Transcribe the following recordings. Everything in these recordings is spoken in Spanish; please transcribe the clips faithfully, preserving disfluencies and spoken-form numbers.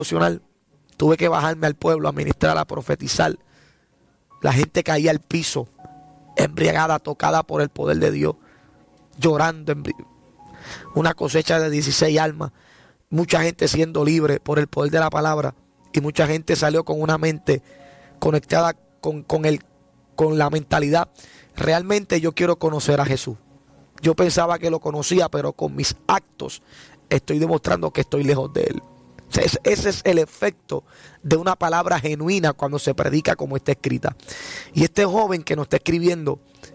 devocional, tuve que bajarme al pueblo a ministrar, a profetizar. La gente caía al piso, embriagada, tocada por el poder de Dios, llorando. Una cosecha de dieciséis almas, mucha gente siendo libre por el poder de la palabra, y mucha gente salió con una mente conectada con, con, el, con la mentalidad: realmente yo quiero conocer a Jesús. Yo pensaba que lo conocía, pero con mis actos estoy demostrando que estoy lejos de Él. Ese es el efecto de una palabra genuina cuando se predica como está escrita. Y este joven que nos está escribiendo,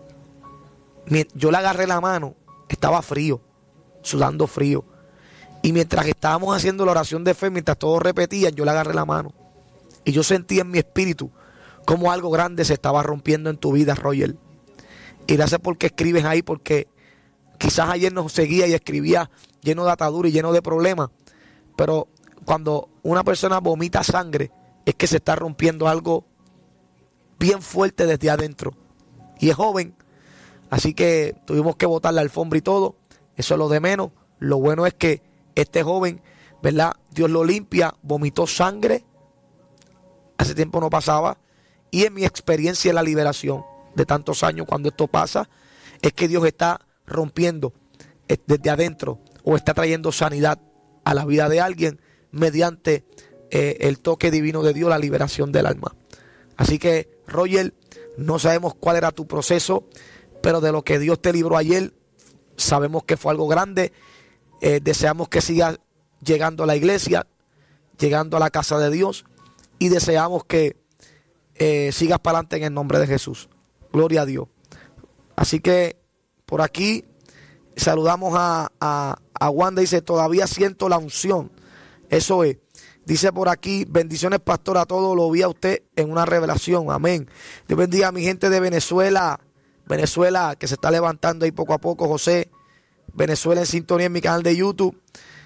yo le agarré la mano, estaba frío, sudando frío. Y mientras estábamos haciendo la oración de fe, mientras todos repetían, yo le agarré la mano. Y yo sentí en mi espíritu como algo grande se estaba rompiendo en tu vida, Roger. Y gracias porque escribes ahí, porque quizás ayer nos seguía y escribía lleno de atadura y lleno de problemas. Pero cuando una persona vomita sangre, es que se está rompiendo algo bien fuerte desde adentro. Y es joven, así que tuvimos que botar la alfombra y todo. Eso es lo de menos. Lo bueno es que este joven, ¿verdad? Dios lo limpia, vomitó sangre. Hace tiempo no pasaba. Y en mi experiencia en la liberación de tantos años, cuando esto pasa, es que Dios está rompiendo desde adentro o está trayendo sanidad a la vida de alguien mediante eh, el toque divino de Dios, la liberación del alma. Así que, Roger, no sabemos cuál era tu proceso, pero de lo que Dios te libró ayer, sabemos que fue algo grande. Eh, deseamos que sigas llegando a la iglesia, llegando a la casa de Dios, y deseamos que eh, sigas para adelante en el nombre de Jesús. Gloria a Dios. Así que por aquí saludamos a, a, a Wanda. Dice: todavía siento la unción. Eso es. Dice por aquí: bendiciones, pastor, a todos. Lo vi a usted en una revelación. Amén. Dios bendiga a mi gente de Venezuela. Venezuela que se está levantando ahí poco a poco. José, Venezuela en sintonía en mi canal de YouTube.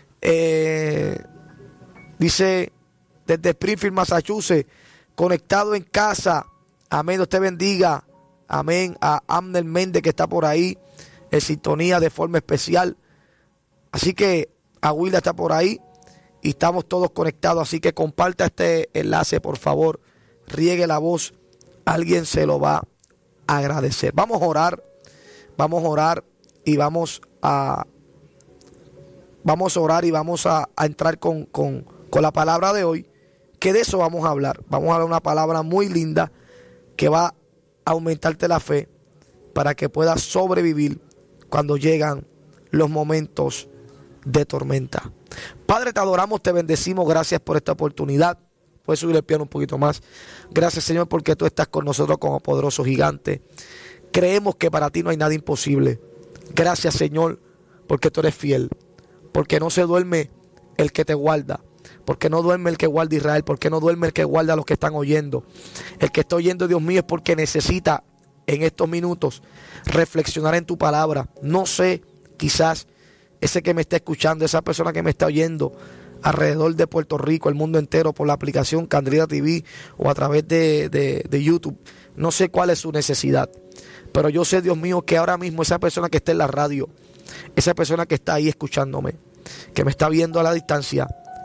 Eh, dice desde Springfield, Massachusetts, conectado en casa. Amén. Dios te bendiga. Amén. A Amner Méndez, que está por ahí en sintonía de forma especial. Así que Aguilda está por ahí y estamos todos conectados. Así que comparta este enlace, por favor. Riegue la voz. Alguien se lo va a agradecer. Vamos a orar. Vamos a orar y vamos a vamos a orar y vamos a, a entrar con, con, con la palabra de hoy. Que de eso vamos a hablar. Vamos a hablar una palabra muy linda que va a aumentarte la fe para que puedas sobrevivir cuando llegan los momentos de tormenta. Padre, te adoramos, te bendecimos. Gracias por esta oportunidad. Puedes subir el piano un poquito más. Gracias, Señor, porque tú estás con nosotros como poderoso gigante. Creemos que para ti no hay nada imposible. Gracias, Señor, porque tú eres fiel. Porque no se duerme el que te guarda. Porque no duerme el que guarda Israel. Porque no duerme el que guarda a los que están oyendo. El que está oyendo, Dios mío, es porque necesita en estos minutos reflexionar en tu palabra. No sé, quizás ese que me está escuchando, esa persona que me está oyendo alrededor de Puerto Rico, el mundo entero, por la aplicación Candrila T V o a través de, de, de YouTube, no sé cuál es su necesidad, pero yo sé, Dios mío, que ahora mismo esa persona que está en la radio, esa persona que está ahí escuchándome, que me está viendo a la distancia,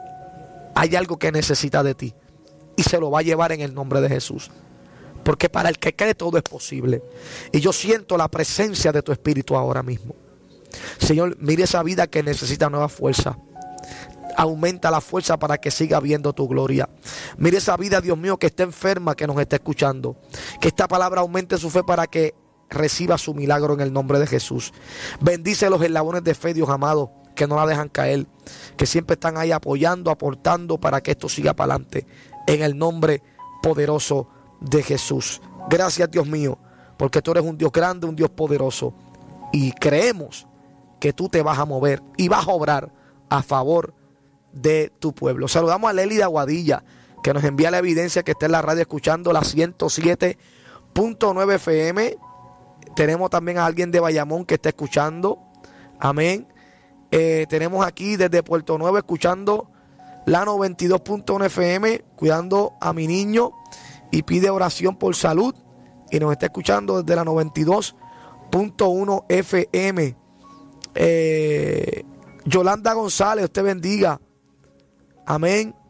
hay algo que necesita de ti y se lo va a llevar en el nombre de Jesús. Porque para el que cree todo es posible. Y yo siento la presencia de tu Espíritu ahora mismo. Señor, mire esa vida que necesita nueva fuerza. Aumenta la fuerza para que siga viendo tu gloria. Mire esa vida, Dios mío, que está enferma, que nos está escuchando. Que esta palabra aumente su fe para que reciba su milagro en el nombre de Jesús. Bendice los eslabones de fe, Dios amado, que no la dejan caer. Que siempre están ahí apoyando, aportando para que esto siga para adelante. En el nombre poderoso de Jesús. Gracias, Dios mío, porque tú eres un Dios grande, un Dios poderoso, y creemos que tú te vas a mover y vas a obrar a favor de tu pueblo. Saludamos a Lely de Aguadilla, que nos envía la evidencia que está en la radio escuchando la ciento siete punto nueve F M. Tenemos también a alguien de Bayamón que está escuchando. Amén. Eh, tenemos aquí desde Puerto Nuevo escuchando la noventa y dos punto uno F M, cuidando a mi niño y pide oración por salud, y nos está escuchando desde la noventa y dos punto uno F M. eh, Yolanda González, usted bendiga. Amén.